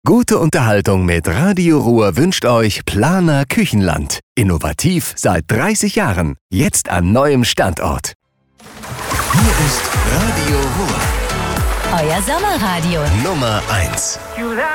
Gute Unterhaltung mit Radio Ruhr wünscht euch Planer Küchenland. Innovativ seit 30 Jahren. Jetzt an neuem Standort. Hier ist Radio Ruhr. Euer Sommerradio. Nummer 1.